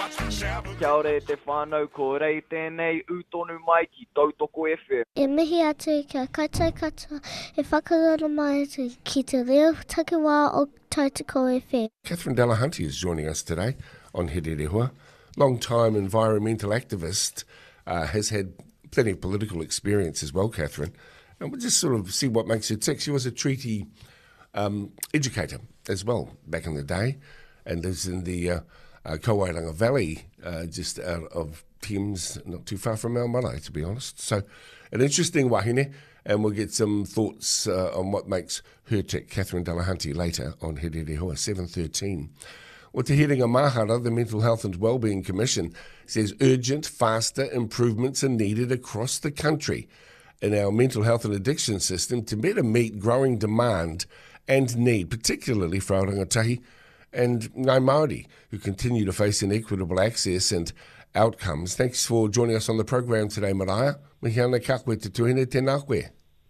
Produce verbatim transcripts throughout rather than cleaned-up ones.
Kia ora e te whānau, ko rei tēnei utonu mai ki Tautoko F M. E mihi atu kia kaitai katoa e whakarara mai atu ki te reo takiwā o Tautoko F M. Catherine Delahunty is joining us today on He Rere Hoa. Long-time environmental activist, uh, has had plenty of political experience as well, Catherine. And we'll just sort of see what makes her tick. She was a treaty um, educator as well back in the day and lives in the uh, uh, Kawairanga Valley, uh, just out of Thames, not too far from our marae, to be honest. So an interesting wahine, and we'll get some thoughts uh, on what makes her tick, Catherine Delahunty, later on He Rere Hoa, seven thirteen. O Te Herenga Mahara, the Mental Health and Wellbeing Commission, says urgent, faster improvements are needed across the country in our mental health and addiction system to better meet growing demand and need, particularly for our rangatahi and Ngāi Māori, who continue to face inequitable access and outcomes. Thanks for joining us on the program today, Mariah. Mihi ana ka koe te tuhine, tēnā koe.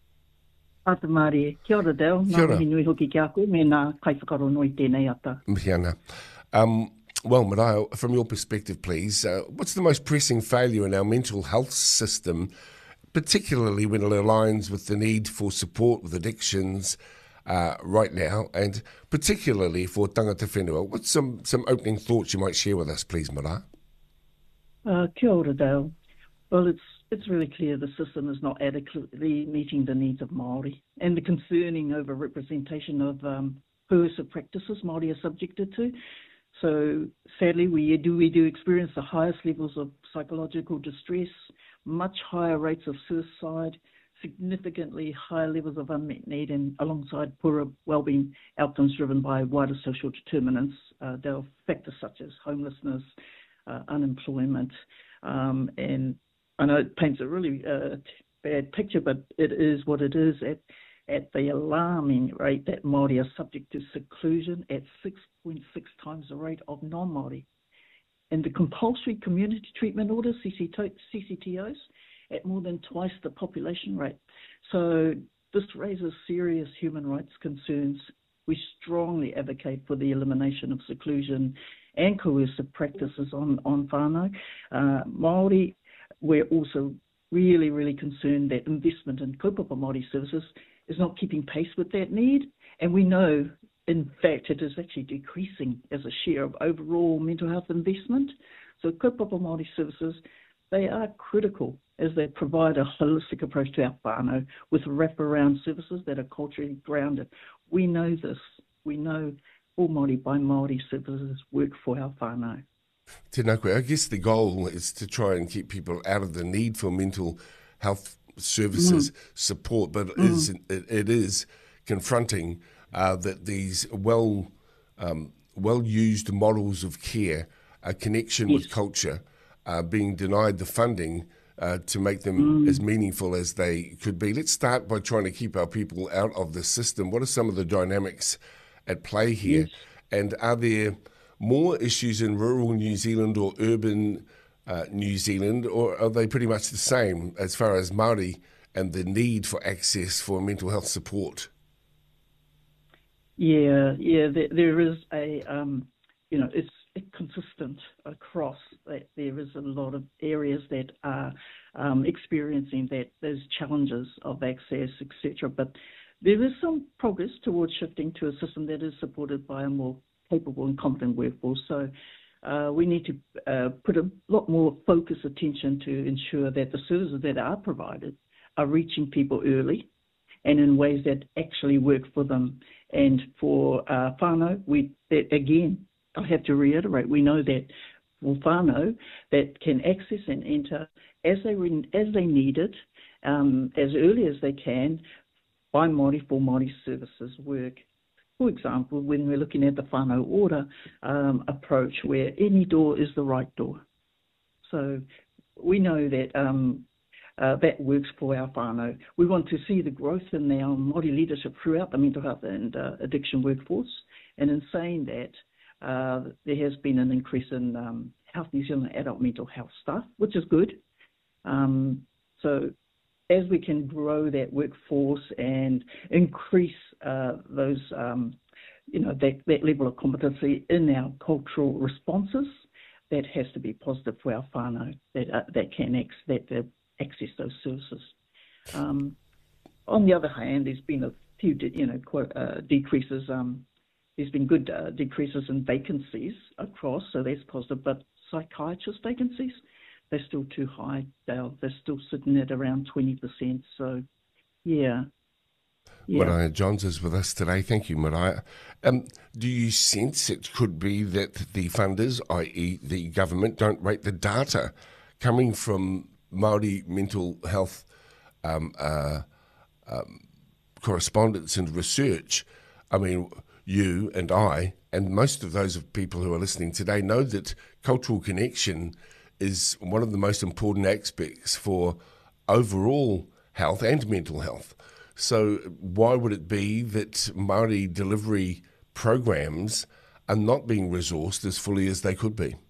Ata Māori, kia ora Dale, Kia ora. nā mihi nui hoki ki a koe, me nā kaiwhakaro noi tēnei ata. Mihi ana. Um, well, Mariah, from your perspective, please, uh, what's the most pressing failure in our mental health system, particularly when it aligns with the need for support with addictions uh, right now, and particularly for tangata whenua? What's some, some opening thoughts you might share with us, please, Mariah? Uh, kia ora Dale. Well, it's it's really clear the system is not adequately meeting the needs of Māori and the concerning over-representation of um, coercive practices Māori are subjected to. So sadly, we do we do experience the highest levels of psychological distress, much higher rates of suicide, significantly higher levels of unmet need, and alongside poorer wellbeing outcomes driven by wider social determinants. Uh, there are factors such as homelessness, uh, unemployment, um, and I know it paints a really uh, bad picture, but it is what it is. At at the alarming rate that Māori are subject to seclusion at six point six times the rate of non-Māori. And the compulsory community treatment orders, C C T Os, at more than twice the population rate. So this raises serious human rights concerns. We strongly advocate for the elimination of seclusion and coercive practices on, on whānau. Uh, Māori, we're also really, really concerned that investment in kaupapa Māori services is not keeping pace with that need. And we know, in fact, it is actually decreasing as a share of overall mental health investment. So kaupapa Māori services, they are critical as they provide a holistic approach to our whānau with wraparound services that are culturally grounded. We know this. We know all Māori by Māori services work for our whānau. Tēnā koe. I guess the goal is to try and keep people out of the need for mental health services mm. support, but it, mm. is, it, it is confronting uh, that these well um, well used models of care, a connection yes. with culture, are being denied the funding uh, to make them mm. as meaningful as they could be. Let's start by trying to keep our people out of the system. What are some of the dynamics at play here? Yes. And are there more issues in rural New Zealand or urban uh, New Zealand, or are they pretty much the same as far as Māori and the need for access for mental health support? Yeah, yeah, there, there is a, um, you know, it's consistent across that there is a lot of areas that are um, experiencing that those challenges of access, et cetera. But there is some progress towards shifting to a system that is supported by a more capable and competent workforce. So uh, we need to uh, put a lot more focus attention to ensure that the services that are provided are reaching people early and in ways that actually work for them. And for uh, whānau, we, that again, I have to reiterate, we know that for whānau that can access and enter as they re- as they need it, um, as early as they can, by Māori for Māori services work. For example, when we're looking at the whānau order um, approach, where any door is the right door. So we know that um, uh, that works for our whānau. We want to see the growth in our Māori leadership throughout the mental health and uh, addiction workforce. And in saying that, uh, there has been an increase in um, Health New Zealand adult mental health staff, which is good. Um, so as we can grow that workforce and increase uh, those, um, you know, that, that level of competency in our cultural responses, that has to be positive for our whānau that uh, that can ex, that, that access those services. Um, on the other hand, there's been a few, you know, quite, uh, decreases. Um, there's been good uh, decreases in vacancies across, so that's positive. But psychiatrist vacancies, they're still too high. They're they're still sitting at around twenty percent. So, yeah. Yeah. Mariah Johns is with us today. Thank you, Mariah. Um, do you sense it could be that the funders, that is the government, don't rate the data coming from Māori mental health um, uh, um, correspondence and research? I mean, you and I, and most of those of people who are listening today, know that cultural connection is one of the most important aspects for overall health and mental health. So why would it be that Māori delivery programs are not being resourced as fully as they could be?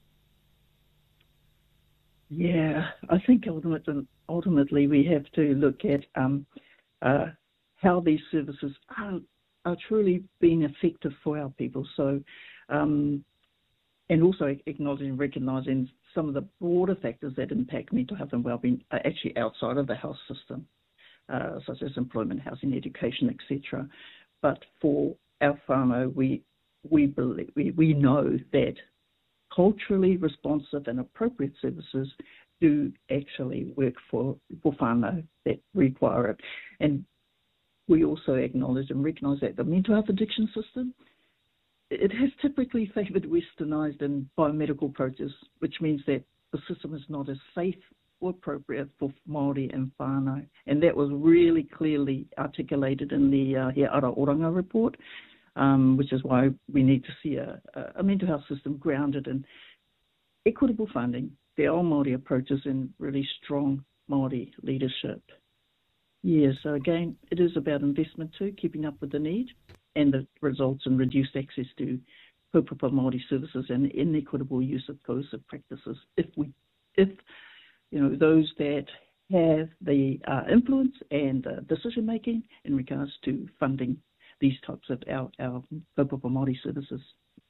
Yeah, I think ultimately, ultimately we have to look at um, uh, how these services are, are truly being effective for our people. So, um, and also acknowledging and recognising some of the broader factors that impact mental health and wellbeing are actually outside of the health system. Uh, such as employment, housing, education, et cetera. But for our whānau, we we believe we, we know that culturally responsive and appropriate services do actually work for for whānau that require it. And we also acknowledge and recognise that the mental health addiction system, it has typically favoured westernised and biomedical approaches, which means that the system is not as safe or appropriate for Māori and whānau. And that was really clearly articulated in the uh, He Ara Oranga report, um, which is why we need to see a, a mental health system grounded in equitable funding, the all Māori approaches, and really strong Māori leadership. Yeah, so again, it is about investment too, keeping up with the need, and the results in reduced access to kaupapa Māori services and inequitable use of coercive practices. If we, if you know, those that have the uh, influence and uh, decision making in regards to funding these types of our, our kaupapa Māori services.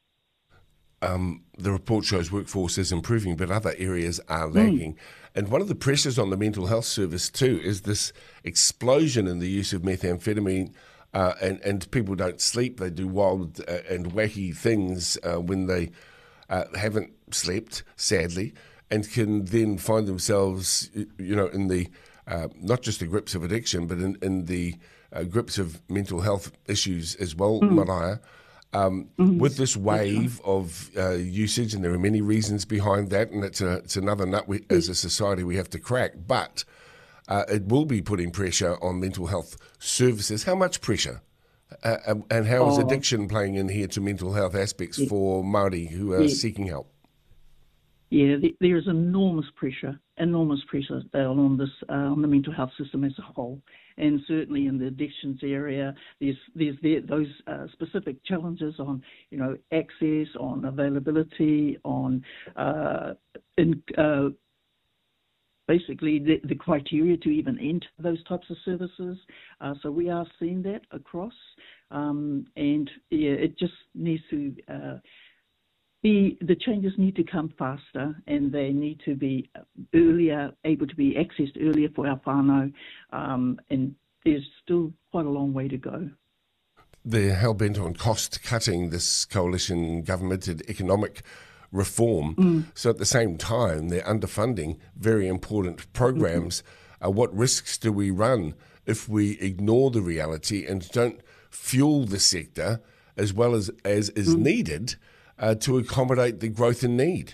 Um, the report shows workforce is improving, but other areas are lagging. Mm. And one of the pressures on the mental health service too is this explosion in the use of methamphetamine, uh, and, and people don't sleep. They do wild uh, and wacky things uh, when they uh, haven't slept, sadly, and can then find themselves, you know, in the, uh, not just the grips of addiction, but in, in the uh, grips of mental health issues as well, mm. Mariah. Um, mm-hmm. With this wave of uh, usage, and there are many reasons behind that, and it's, a, it's another nut we, as a society we have to crack, but uh, it will be putting pressure on mental health services. How much pressure? Uh, and how is oh. addiction playing in here to mental health aspects yeah. for Māori who are yeah. seeking help? Yeah, there is enormous pressure, enormous pressure on this uh, on the mental health system as a whole, and certainly in the addictions area, there's there's there, those uh, specific challenges on you know access, on availability, on uh, in, uh, basically the, the criteria to even enter those types of services. Uh, so we are seeing that across, um, and yeah, it just needs to. Uh, The, the changes need to come faster, and they need to be earlier, able to be accessed earlier for our whānau, um, and there's still quite a long way to go. They're hell-bent on cost-cutting, this coalition government, and economic reform. Mm. So at the same time, they're underfunding very important programs. Mm-hmm. Uh, what risks do we run if we ignore the reality and don't fuel the sector as well as, as is mm. needed Uh, to accommodate the growth in need?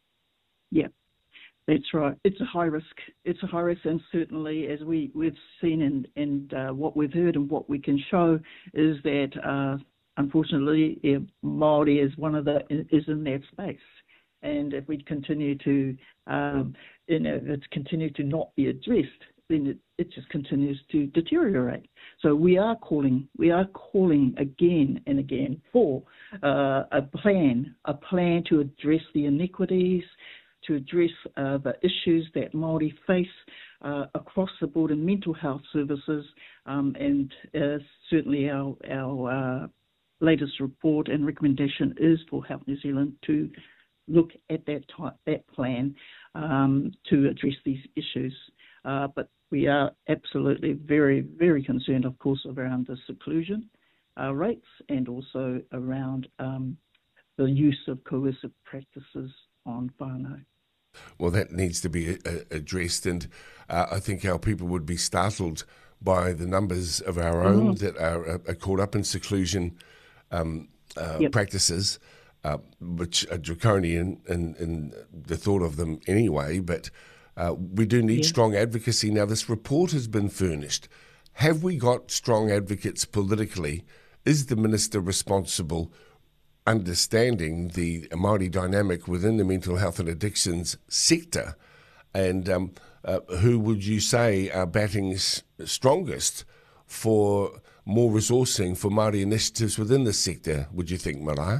Yeah, that's right. It's a high risk. It's a high risk, and certainly, as we, we've seen and, and uh, what we've heard and what we can show is that, uh, unfortunately, yeah, Māori is one of the is in that space. And if we continue to, um, you know, if it's continued to not be addressed, then it, it just continues to deteriorate. So we are calling, we are calling again and again for uh, a plan, a plan to address the inequities, to address uh, the issues that Māori face uh, across the board in mental health services, um, and uh, certainly our, our uh, latest report and recommendation is for Health New Zealand to look at that type, that plan um, to address these issues. Uh, but we are absolutely very, very concerned, of course, around the seclusion uh, rates and also around um, the use of coercive practices on whānau. Well, that needs to be uh, addressed, and uh, I think our people would be startled by the numbers of our own mm-hmm. that are, are caught up in seclusion um, uh, yep. practices, uh, which are draconian in, in the thought of them anyway, but uh, we do need yeah. strong advocacy. Now, this report has been furnished. Have we got strong advocates politically? Is the Minister responsible understanding the Māori dynamic within the mental health and addictions sector? And um, uh, who would you say are batting s- strongest for more resourcing for Māori initiatives within the sector, would you think, Maraea?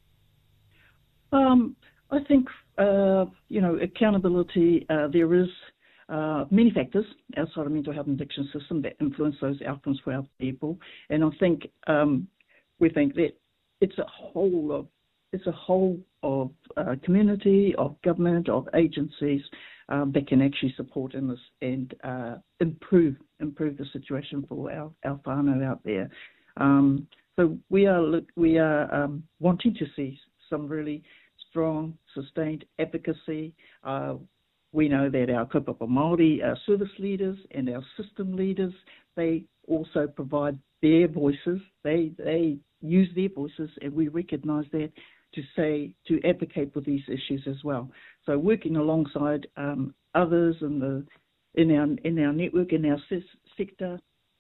Um, I think, uh, you know, accountability, uh, there is uh, many factors outside of mental health and addiction system that influence those outcomes for our people. And I think um, we think that it's a whole of it's a whole of uh, community, of government, of agencies um, that can actually support in this and uh, improve improve the situation for our, our whānau out there. Um, so we are look, we are um, wanting to see some really strong, sustained advocacy. Uh, we know that our kaupapa Māori uh, service leaders and our system leaders, they also provide their voices. They they use their voices, and we recognise that to say to advocate for these issues as well. So working alongside um, others in the in our in our network, in our sector,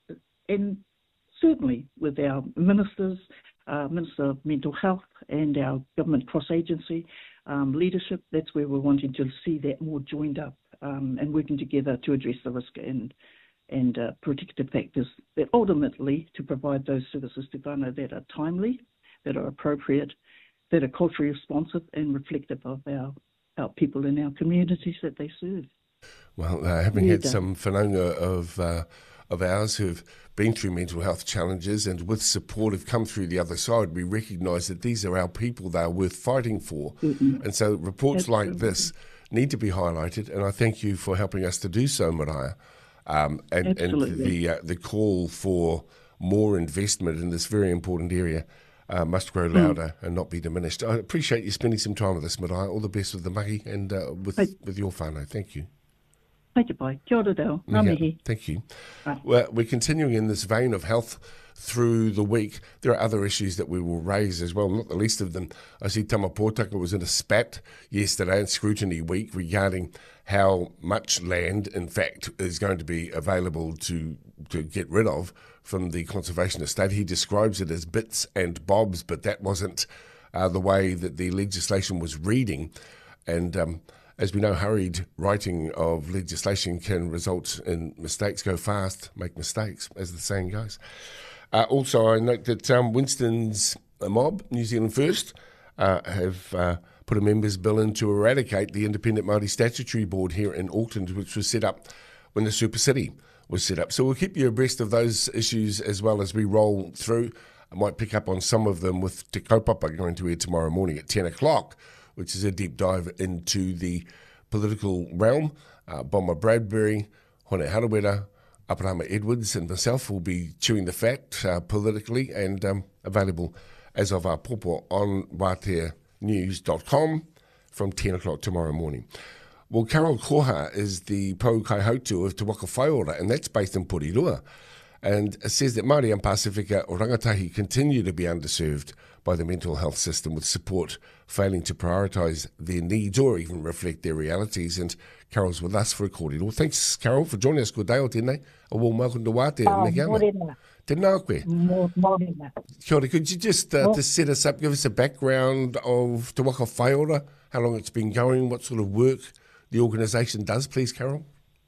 and certainly with our ministers, uh, Minister of Mental Health, and our government cross-agency um, leadership. That's where we're wanting to see that more joined up um, and working together to address the risk and and uh, protective factors that ultimately to provide those services to whānau that are timely, that are appropriate, that are culturally responsive and reflective of our, our people in our communities that they serve. Well, uh, having yeah, had some whanaunga of uh, of ours who've been through mental health challenges and with support have come through the other side, we recognise that these are our people, they are worth fighting for. Mm-hmm. And so reports Absolutely. Like this need to be highlighted, and I thank you for helping us to do so, Maraea. Um, and, and the uh, the call for more investment in this very important area uh, must grow louder mm. and not be diminished. I appreciate you spending some time with us, Maraea. All the best with the mahi and uh, with hey. with your whānau. Thank you. Thank you, bye. Kia ora reo. Ngā mihi. Thank you. Right. Well, we're continuing in this vein of health through the week. There are other issues that we will raise as well, not the least of them. I see Tama Pōtaka was in a spat yesterday in Scrutiny Week regarding how much land, in fact, is going to be available to, to get rid of from the conservation estate. He describes it as bits and bobs, but that wasn't uh, the way that the legislation was reading. And um, as we know, hurried writing of legislation can result in mistakes. Go fast, make mistakes, as the saying goes. Uh, also, I note that um, Winston's mob, New Zealand First, uh, have uh, put a members' bill in to eradicate the Independent Māori Statutory Board here in Auckland, which was set up when the Super City was set up. So we'll keep you abreast of those issues as well as we roll through. I might pick up on some of them with Te Kaupapa going to air tomorrow morning at ten o'clock, which is a deep dive into the political realm. Uh, Bomber Bradbury, Hone Harawira, Aparama Edwards and myself will be chewing the fat uh, politically and um, available as of our popo on watea news dot com from ten o'clock tomorrow morning. Well, Carol Koha is the Pou Kaihautu of Te Waka Whaiora, and that's based in Porirua, and it says that Māori and Pasifika o rangatahi continue to be underserved by the mental health system, with support failing to prioritise their needs or even reflect their realities. And Carol's with us for a kōrero. Thanks, Carol, for joining us. Good day o tēnei. A warm welcome to Wātea. Oh, mōrena. Tēnā koe. Mōrena. Kia ora. Could you just uh, oh. to set us up, give us a background of Te Waka Whaiora, how long it's been going, what sort of work the organisation does, please, Carol?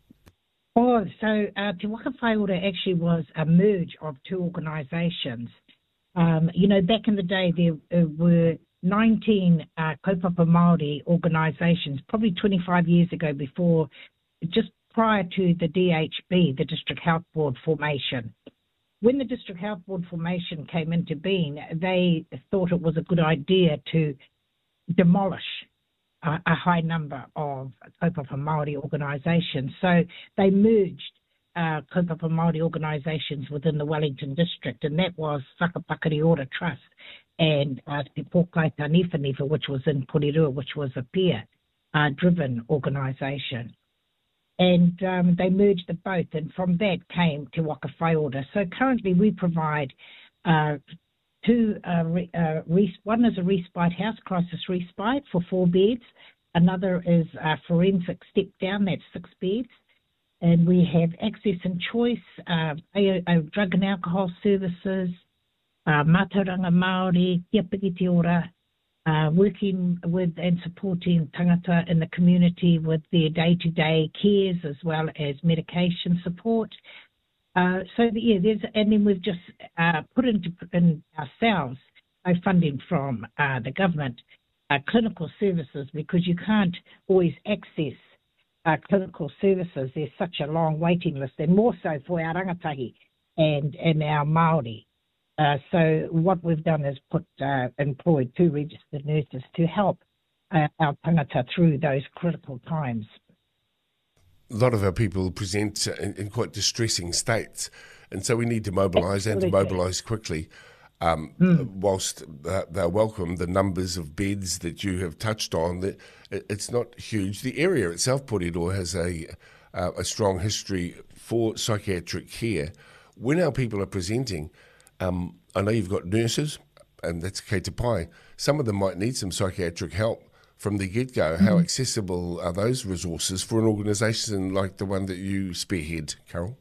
Oh, so uh, Te Waka Whaiora actually was a merge of two organisations. Um, you know, back in the day, there uh, were nineteen uh, kaupapa Māori organisations, probably twenty-five years ago, before, just prior to the D H B, the District Health Board formation. When the District Health Board formation came into being, they thought it was a good idea to demolish uh, a high number of kaupapa Māori organisations. So they merged uh, kaupapa Māori organisations within the Wellington district, and that was Whakapakari Ora Trust and uh, Te Pōkai Tā Nifa Nifa, which was in Porirua, which was a peer-driven uh, organisation. And um, they merged the both, and from that came Te Waka Whai Ora. So currently we provide uh, two, uh, re, uh, res- one is a respite house, crisis respite for four beds. Another is a forensic step down, that's six beds. And we have access and choice, uh, a, a drug and alcohol services, uh, Mātauranga Māori, Kia Piki Te Ora, Uh, working with and supporting tangata in the community with their day-to-day cares as well as medication support. Uh, so the, yeah, there's and then we've just uh, put into in ourselves by funding from uh, the government uh, clinical services, because you can't always access uh, clinical services. There's such a long waiting list, and more so for our rangatahi and and our Māori. Uh, so what we've done is put uh, employed two registered nurses to help uh, our tangata through those critical times. A lot of our people present in, in quite distressing states, and so we need to mobilise and to mobilise quickly. Um, mm. Whilst uh, they're welcome, the numbers of beds that you have touched on, that it's not huge. The area itself, Porirua, has a, uh, a strong history for psychiatric care. When our people are presenting, Um, I know you've got nurses, and that's kei te pai. Some of them might need some psychiatric help from the get-go. Mm-hmm. How accessible are those resources for an organisation like the one that you spearhead, Carol?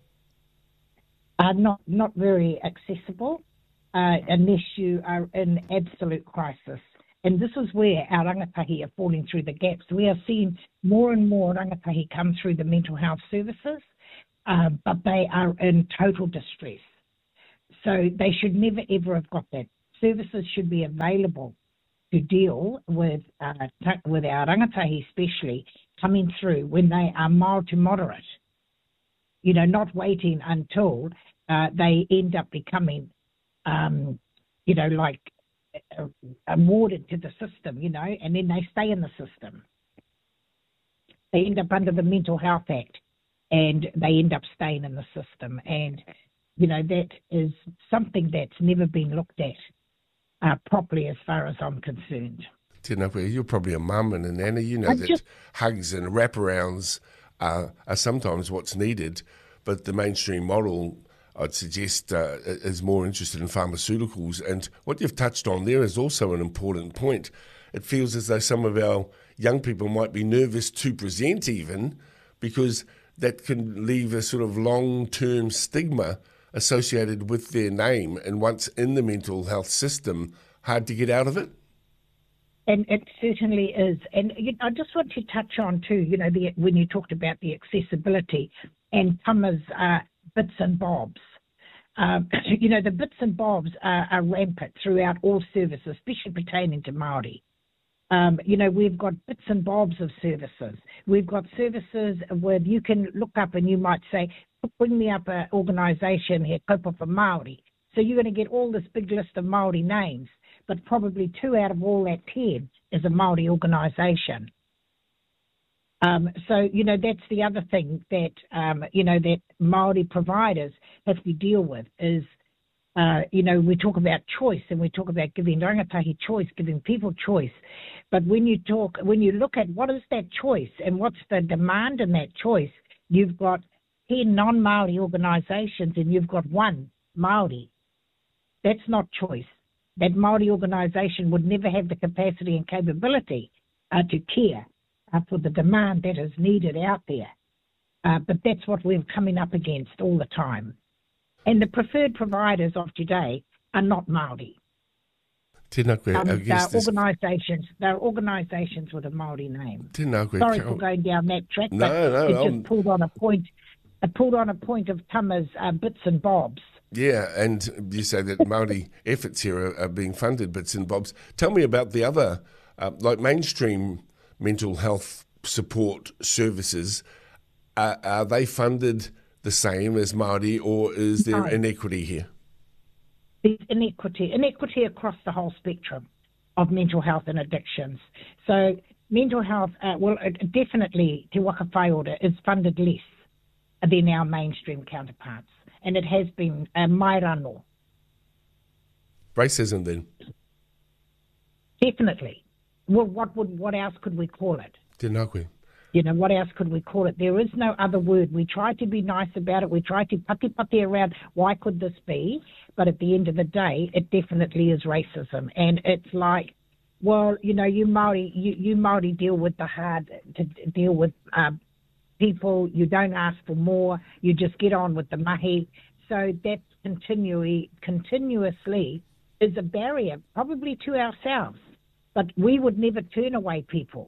Uh, not not very accessible uh, unless you are in absolute crisis. And this is where our rangatahi are falling through the gaps. We are seeing more and more rangatahi come through the mental health services, uh, but they are in total distress. So they should never, ever have got that. Services should be available to deal with uh, with our rangatahi especially coming through when they are mild to moderate. You know, not waiting until uh, they end up becoming, um, you know, like uh, awarded to the system, you know, and then they stay in the system. They end up under the Mental Health Act and they end up staying in the system. And you know, that is something that's never been looked at uh, properly as far as I'm concerned. Tēnā koe, you're probably a mum and a nana. You know I that just, hugs and wraparounds are, are sometimes what's needed, but the mainstream model, I'd suggest, uh, is more interested in pharmaceuticals. And what you've touched on there is also an important point. It feels as though some of our young people might be nervous to present even, because that can leave a sort of long-term stigma associated with their name, and once in the mental health system, hard to get out of it? And it certainly is. And you know, I just want to touch on too, you know, the, when you talked about the accessibility and Tama's uh, bits and bobs. Um, you know, the bits and bobs are, are rampant throughout all services, especially pertaining to Māori. Um, you know, we've got bits and bobs of services. We've got services where you can look up and you might say, bring me up an organisation here, Kaupapa Māori. So you're going to get all this big list of Māori names, but probably two out of all that ten is a Māori organisation. Um, so, you know, that's the other thing that, um, you know, that Māori providers have to deal with is, uh, you know, we talk about choice and we talk about giving rangatahi choice, giving people choice. But when you talk, when you look at what is that choice and what's the demand in that choice, you've got ten non-Māori organisations and you've got one Māori. That's not choice. That Māori organisation would never have the capacity and capability uh, to care uh, for the demand that is needed out there. Uh, but that's what we're coming up against all the time. And the preferred providers of today are not Māori. Tēnā koe, um, I guess they're organisations. They're organisations with a Māori name. Tēnā koe, Sorry Carol. for going down that track, No, but no, it I'm... just pulled on a point. It pulled on a point of Tama's uh, bits and bobs. Yeah, and you say that Māori efforts here are, are being funded, bits and bobs. Tell me about the other, uh, like mainstream mental health support services. Uh, are they funded the same as Māori, or is there No. inequity here? There's inequity, inequity across the whole spectrum of mental health and addictions. So, mental health, uh, well, uh, definitely Te Waka Whaiora is funded less than our mainstream counterparts. And it has been uh, mai rano. Racism then? Definitely. Well, what would what else could we call it? Tēnā koe. You know, what else could we call it? There is no other word. We try to be nice about it. We try to pati pati around why could this be? But at the end of the day, it definitely is racism. And it's like, well, you know, you Māori, you, you Māori deal with the hard, to deal with uh, people. You don't ask for more. You just get on with the mahi. So that continually, continuously is a barrier, probably to ourselves. But we would never turn away people.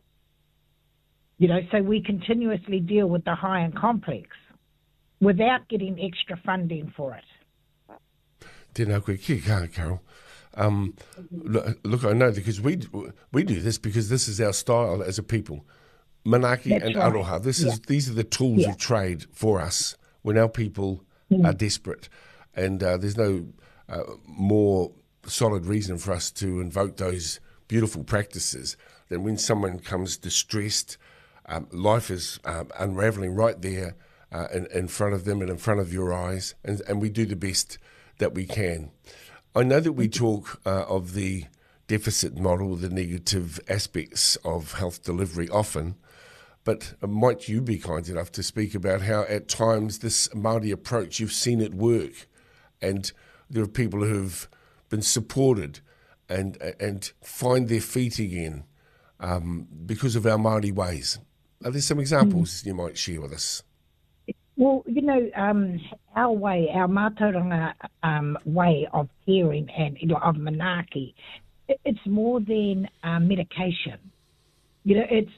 You know, so we continuously deal with the high and complex without getting extra funding for it. Tēnā koe, kia kaha, Carol. Um, look, look, I know because we we do this because this is our style as a people. Manaki That's and right. aroha. This Yeah. is these are the tools Yeah. of trade for us when our people Mm. are desperate, and uh, there's no uh, more solid reason for us to invoke those beautiful practices than when someone comes distressed. Um, life is um, unraveling right there uh, in, in front of them and in front of your eyes, and, and we do the best that we can. I know that we talk uh, of the deficit model, the negative aspects of health delivery often, but might you be kind enough to speak about how at times this Māori approach, you've seen it work, and there are people who've been supported and and find their feet again um, because of our Māori ways. Are there some examples mm. you might share with us? Well, you know, um, our way, our mātauranga um, way of caring and you know, of manaaki, it, it's more than uh, medication. You know, it's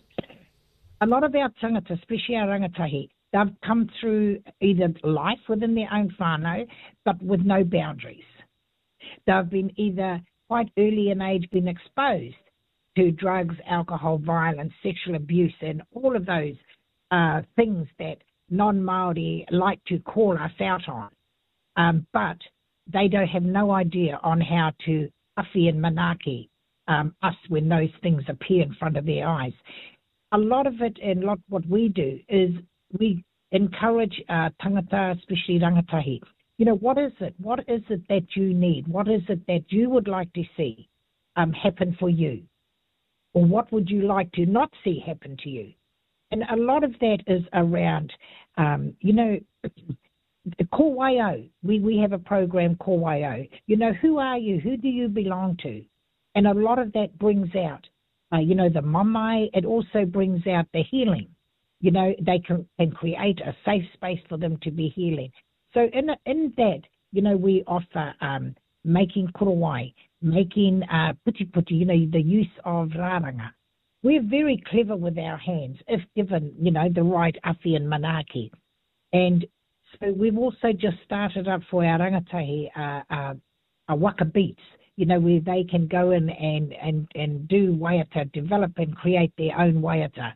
a lot of our tangata, especially our rangatahi, they've come through either life within their own whānau, but with no boundaries. They've been either quite early in age been exposed to drugs, alcohol, violence, sexual abuse, and all of those uh, things that non-Māori like to call us out on. Um, but they don't have no idea on how to awhi and manaaki um, us when those things appear in front of their eyes. A lot of it, and lot what we do, is we encourage uh, tangata, especially rangatahi. You know, what is it? What is it that you need? What is it that you would like to see um, happen for you? Or what would you like to not see happen to you? And a lot of that is around, um, you know, the Kōwaio. We, we have a program, Kōwaio. You know, who are you? Who do you belong to? And a lot of that brings out, uh, you know, the mamai. It also brings out the healing. You know, they can, can create a safe space for them to be healing. So in in that, you know, we offer um, making korowai, making uh, puti puti, you know, the use of rāranga. We're very clever with our hands if given, you know, the right awhi and manaaki. And so we've also just started up for our rangatahi uh, uh, a waka beats, you know, where they can go in and, and, and do waiata, develop and create their own waiata.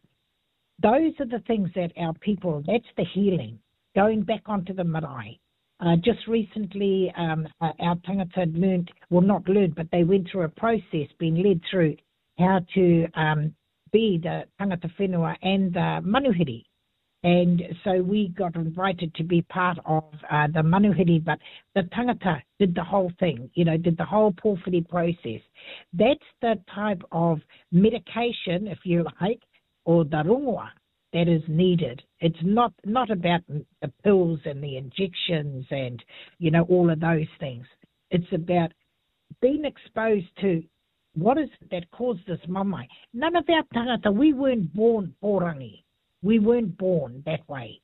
Those are the things that our people, that's the healing. Going back onto the marae. Uh, just recently, um, uh, our tangata learned, well, not learned, but they went through a process, being led through how to um, be the tangata whenua and the manuhiri. And so we got invited to be part of uh, the manuhiri, but the tangata did the whole thing, you know, did the whole pōwhiri process. That's the type of medication, if you like, or the rongoa, that is needed. It's not, not about the pills and the injections and, you know, all of those things. It's about being exposed to what is it that caused this mamai. None of our tangata, we weren't born porangi. We weren't born that way.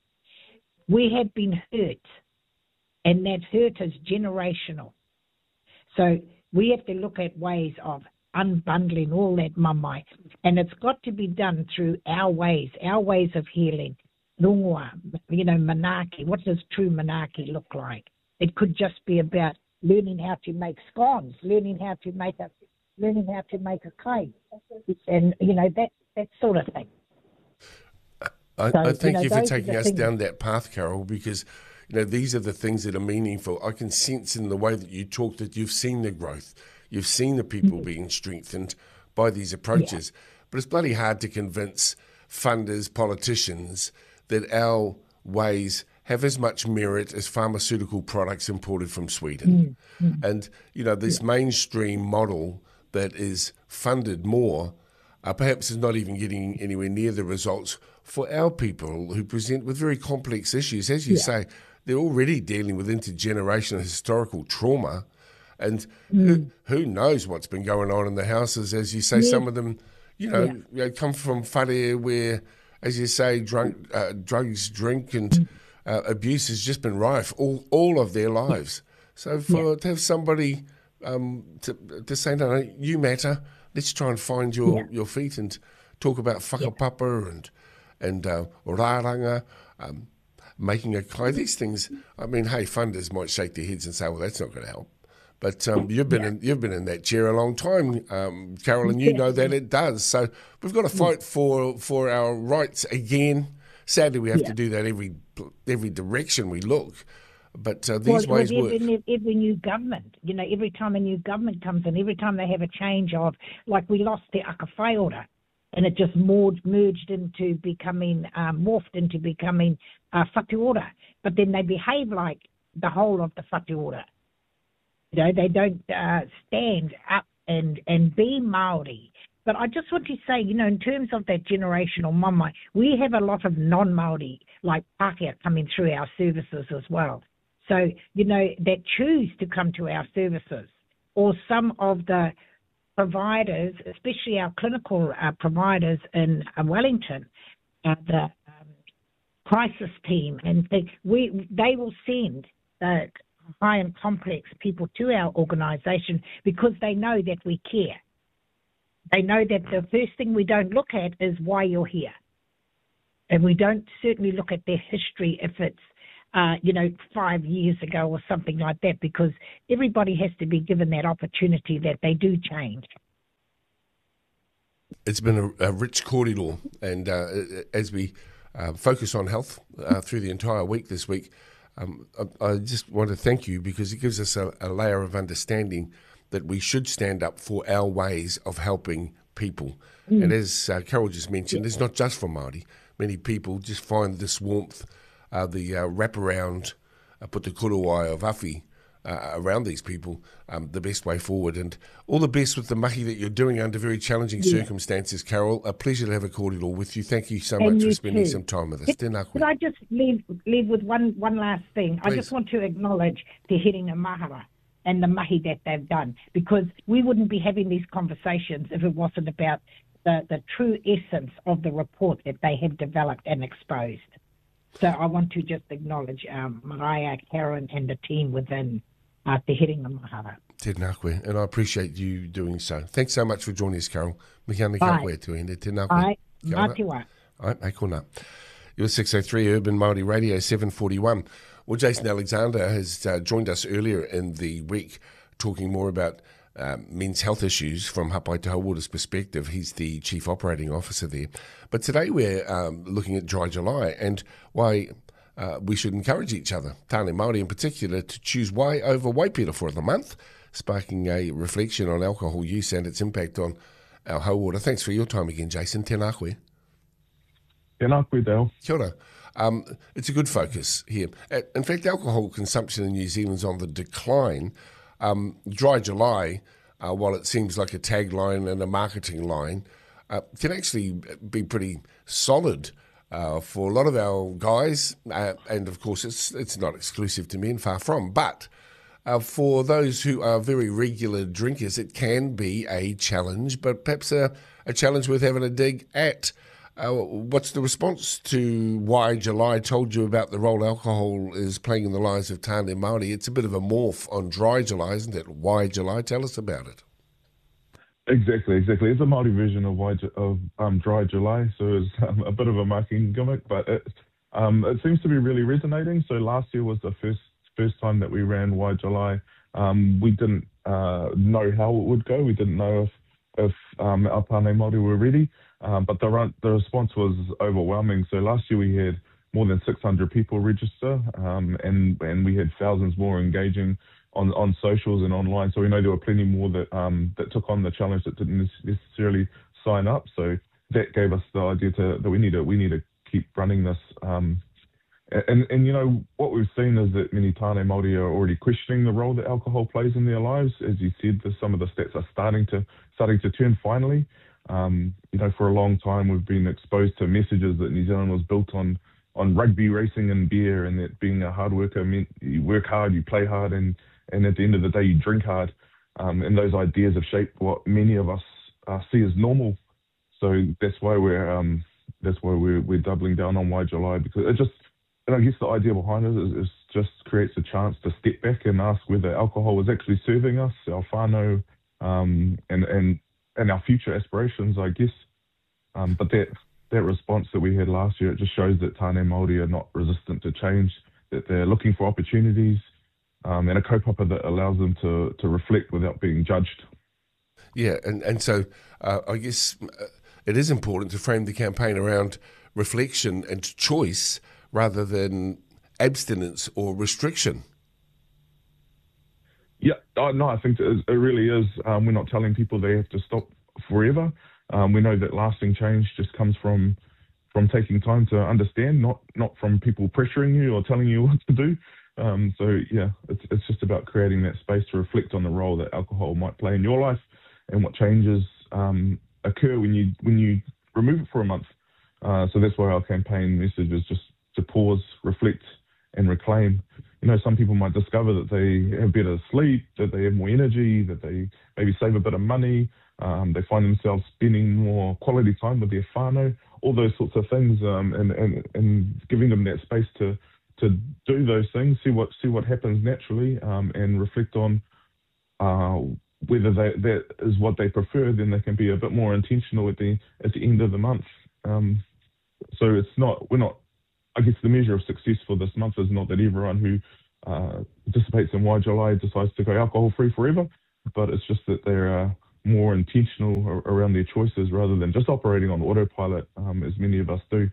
We have been hurt, and that hurt is generational. So we have to look at ways of unbundling all that mamai, and it's got to be done through our ways, our ways of healing. Rongoa, you know, manaaki. What does true manaaki look like? It could just be about learning how to make scones, learning how to make a, learning how to make a kai, and you know that that sort of thing. I, So, I thank you know, you for those are taking the us things- down that path, Carol, because you know these are the things that are meaningful. I can sense in the way that you talk that you've seen the growth, you've seen the people being strengthened by these approaches. but it's bloody hard to convince funders, politicians, that our ways have as much merit as pharmaceutical products imported from Sweden. Mm, mm. And, you know, this yeah. mainstream model that is funded more uh, perhaps is not even getting anywhere near the results for our people who present with very complex issues. As you yeah. say, they're already dealing with intergenerational historical trauma, and mm. who, who knows what's been going on in the houses. As you say, yeah. some of them, you know, yeah. you know, come from whare where, as you say, drunk, uh, drugs, drink and mm. uh, abuse has just been rife all, all of their lives. So for yeah. to have somebody um, to, to say, no, no, you matter, let's try and find your, yeah. your feet and talk about whakapapa yeah. and and uh, rāranga, um, making a kai. These things, I mean, hey, funders might shake their heads and say, well, that's not going to help. But um, you've been yeah. in, you've been in that chair a long time, um, Carol, and you yeah. know that it does. So we've got to fight for for our rights again. Sadly, we have yeah. to do that every every direction we look. But uh, these well, ways every, work. Every, every new government, you know, every time a new government comes in, every time they have a change of, like we lost the aka whai ora, and it just merged, merged into becoming, um, morphed into becoming uh, whatu ora. But then they behave like the whole of the whatu ora. You know, they don't uh, stand up and, and be Māori. But I just want to say, you know, in terms of that generational mama, we have a lot of non-Māori, like Pākehā, coming through our services as well. So, you know, that choose to come to our services, or some of the providers, especially our clinical uh, providers in uh, Wellington, uh, the um, crisis team, and they, we, they will send the high and complex people to our organisation because they know that we care. They know that the first thing we don't look at is why you're here. And we don't certainly look at their history if it's, uh, you know, five years ago or something like that, because everybody has to be given that opportunity that they do change. It's been a, a rich corridor, and uh, as we uh, focus on health uh, through the entire week this week, um, I, I just want to thank you because it gives us a, a layer of understanding that we should stand up for our ways of helping people. Mm. And as uh, Carol just mentioned, yeah. it's not just for Māori. Many people just find this warmth, uh, the uh, wraparound, uh, put the kuruwai of Awhi uh, around these people, um, the best way forward. And all the best with the mahi that you're doing under very challenging yeah. circumstances, Carol. A pleasure to have a cordial with you. Thank you so and much you for spending too. some time with us. Could, could I just leave, leave with one, one last thing? Please. I just want to acknowledge Te Herenga Mahara and the mahi that they've done, because we wouldn't be having these conversations if it wasn't about the, the true essence of the report that they have developed and exposed. So I want to just acknowledge um, Mariah, Karen, and the team within uh, Te Herenga Mahara. Tēnā koe, and I appreciate you doing so. Thanks so much for joining us, Carol. Miki ana kia koe tuende. Tēnā koe. Ai, mā te wā. Ai, ai kona. You're six oh three Urban Māori Radio, seven forty-one. Well, Jason Alexander has uh, joined us earlier in the week talking more about um, men's health issues from Hapai Te Hauora's perspective. He's the Chief Operating Officer there. But today we're um, looking at Dry July and why uh, we should encourage each other, Tāne Māori in particular, to choose wai over waipira for the month, sparking a reflection on alcohol use and its impact on our hauora. Thanks for your time again, Jason. Tēnā koe. Tēnā koe, Dale. Kia ora. Um, it's a good focus here. In fact, alcohol consumption in New Zealand's on the decline. Um, Dry July, uh, while it seems like a tagline and a marketing line, uh, can actually be pretty solid uh, for a lot of our guys. Uh, and of course, it's it's not exclusive to men, far from. But uh, for those who are very regular drinkers, it can be a challenge, but perhaps a, a challenge worth having a dig at. Uh, what's the response to why July told you about the role alcohol is playing in the lives of Tāne Māori? It's a bit of a morph on Dry July, isn't it? Why July? Tell us about it. Exactly, exactly. It's a Māori version of why of um, Dry July, so it's um, a bit of a marketing gimmick, but it, um, it seems to be really resonating. So last year was the first first time that we ran Why July. Um, we didn't uh, know how it would go. We didn't know if if um, our Tāne Māori were ready. Um, but the, the response was overwhelming. So last year we had more than six hundred people register, um, and and we had thousands more engaging on, on socials and online. So we know there were plenty more that um, that took on the challenge that didn't necessarily sign up. So that gave us the idea to, that we need to we need to keep running this. Um, and and you know what we've seen is that many Tāne Māori are already questioning the role that alcohol plays in their lives. As you said, the, some of the stats are starting to starting to turn finally. Um, you know, for a long time we've been exposed to messages that New Zealand was built on on rugby, racing, and beer, and that being a hard worker meant you work hard, you play hard, and and at the end of the day you drink hard. Um, and those ideas have shaped what many of us uh, see as normal. So that's why we're um, that's why we're we're doubling down on Wai July, because it just, and I guess the idea behind it is, is just creates a chance to step back and ask whether alcohol is actually serving us, our whānau, um, and and and our future aspirations, I guess. Um, but that that response that we had last year, it just shows that Tāne Māori are not resistant to change, that they're looking for opportunities, um, and a kaupapa that allows them to to reflect without being judged. Yeah, and and so uh, I guess uh, it is important to frame the campaign around reflection and choice rather than abstinence or restriction. Yeah, oh, no, I think it really is. Um, we're not telling people they have to stop forever. Um, we know that lasting change just comes from from taking time to understand, not not from people pressuring you or telling you what to do. Um, so yeah, it's it's just about creating that space to reflect on the role that alcohol might play in your life and what changes um, occur when you when you remove it for a month. Uh, so that's why our campaign message is just to pause, reflect, and reclaim. You know, some people might discover that they have better sleep, that they have more energy, that they maybe save a bit of money. Um, they find themselves spending more quality time with their whānau, all those sorts of things, um, and, and, and giving them that space to to do those things, see what see what happens naturally, um, and reflect on uh, whether they, that is what they prefer. Then they can be a bit more intentional at the at the end of the month. Um, so it's not we're not. I guess the measure of success for this month is not that everyone who uh, participates in Wai July decides to go alcohol free forever, but it's just that they're uh, more intentional around their choices rather than just operating on autopilot, um, as many of us do.